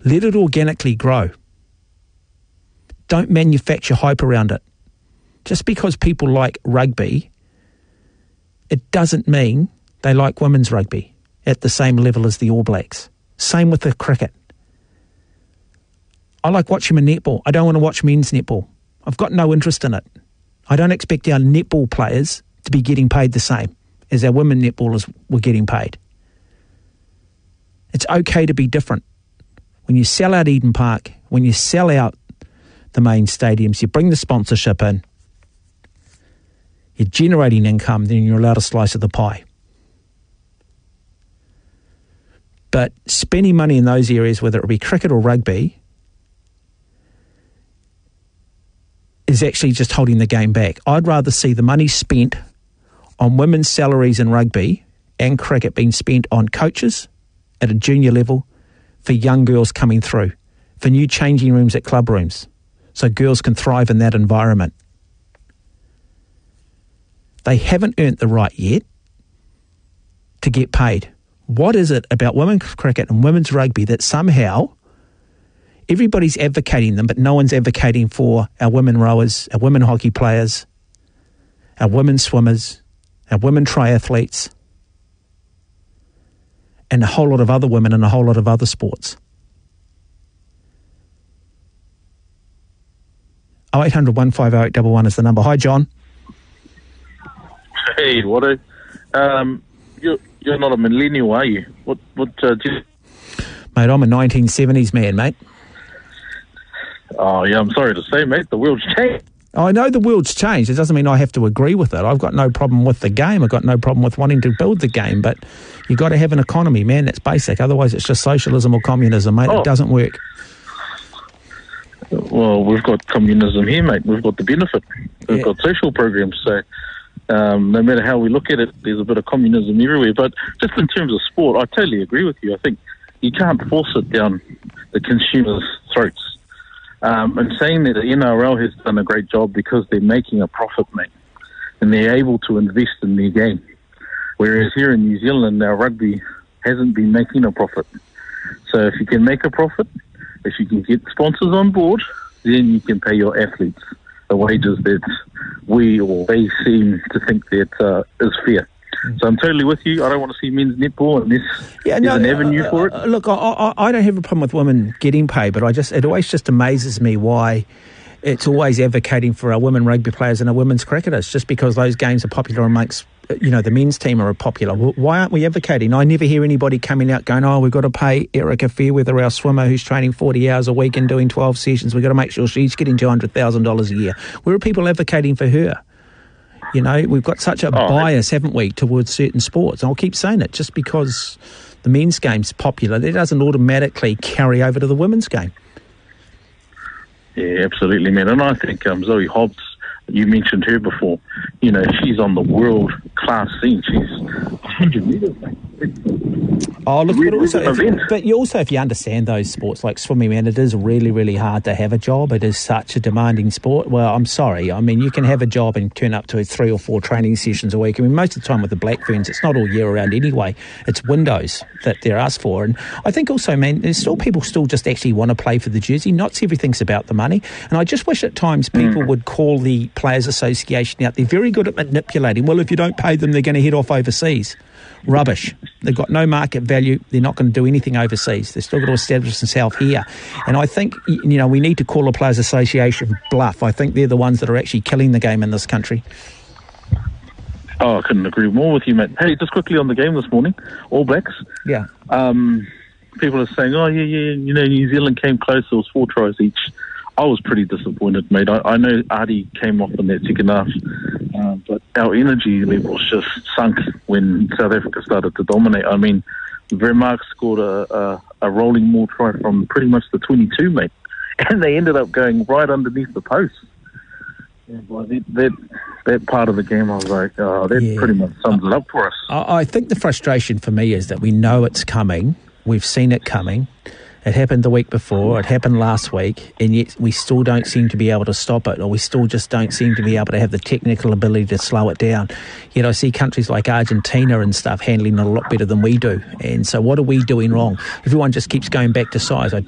Let it organically grow. Don't manufacture hype around it. Just because people like rugby, it doesn't mean they like women's rugby at the same level as the All Blacks. Same with the cricket. I like watching my netball. I don't want to watch men's netball. I've got no interest in it. I don't expect our netball players to be getting paid the same as our women netballers were getting paid. It's okay to be different. When you sell out Eden Park, when you sell out the main stadiums, you bring the sponsorship in, you're generating income, then you're allowed a slice of the pie. But spending money in those areas, whether it be cricket or rugby, is actually just holding the game back. I'd rather see the money spent on women's salaries in rugby and cricket being spent on coaches at a junior level for young girls coming through, for new changing rooms at club rooms, so girls can thrive in that environment. They haven't earned the right yet to get paid. What is it about women's cricket and women's rugby that somehow everybody's advocating them, but no one's advocating for our women rowers, our women hockey players, our women swimmers, our women triathletes, and a whole lot of other women in a whole lot of other sports? 0800 150 811 is the number. Hi, John. Hey, Watto. You're not a millennial, are you? What Mate, I'm a 1970s man, mate. Oh, yeah, I'm sorry to say, mate, the world's changed. I know the world's changed. It doesn't mean I have to agree with it. I've got no problem with the game. I've got no problem with wanting to build the game, but you've got to have an economy, man. That's basic. Otherwise, it's just socialism or communism, mate. It doesn't work. Well, we've got communism here, mate. We've got the benefit. We've got social programs, so no matter how we look at it, there's a bit of communism everywhere. But just in terms of sport, I totally agree with you. I think you can't force it down the consumers' throats. And saying that the NRL has done a great job because they're making a profit, mate, and they're able to invest in their game. Whereas here in New Zealand, our rugby hasn't been making a profit. So if you can make a profit, if you can get sponsors on board, then you can pay your athletes the wages that we or they seem to think that is fair. So I'm totally with you. I don't want to see men's netball unless there's an avenue for it. Look, I don't have a problem with women getting paid, but it always just amazes me why it's always advocating for our women rugby players and our women's cricketers, just because those games are popular amongst, the men's team are popular. Why aren't we advocating? I never hear anybody coming out going, we've got to pay Erica Fairweather, our swimmer, who's training 40 hours a week and doing 12 sessions. We've got to make sure she's getting $200,000 a year. Where are people advocating for her? We've got such a bias, haven't we, towards certain sports. And I'll keep saying it. Just because the men's game's popular, that doesn't automatically carry over to the women's game. Yeah, absolutely, man. And I think Zoe Hobbs, you mentioned her before, she's on the world-class scene. She's 100 metres, mate. Oh, look, but you also, if you understand those sports like swimming, man, it is really, really hard to have a job. It is such a demanding sport. Well, I'm sorry. I mean, you can have a job and turn up to 3 or 4 training sessions a week. I mean, most of the time with the Black Ferns, it's not all year round anyway. It's windows that they're asked for. And I think also, man, there's still people just actually want to play for the jersey. Not everything's about the money. And I just wish at times people would call the Players Association out. They're very good at manipulating. Well, if you don't pay them, they're going to head off overseas. Rubbish. They've got no market value. They're not going to do anything overseas. They're still going to establish themselves here. And I think, we need to call the Players Association bluff. I think they're the ones that are actually killing the game in this country. Oh, I couldn't agree more with you, mate. Hey, just quickly on the game this morning, All Blacks. Yeah. People are saying, New Zealand came close. There was 4 tries each. I was pretty disappointed, mate. I know Artie came off in that second half, but our energy levels just sunk when South Africa started to dominate. I mean, Vermaak scored a rolling maul try from pretty much the 22, mate, and they ended up going right underneath the post. Yeah, well, that part of the game, I was like, pretty much sums it up for us. I think the frustration for me is that we know it's coming. We've seen it coming. It happened the week before, it happened last week, and yet we still don't seem to be able to stop it, or we still just don't seem to be able to have the technical ability to slow it down. Yet I see countries like Argentina and stuff handling it a lot better than we do. And so what are we doing wrong? Everyone just keeps going back to size. I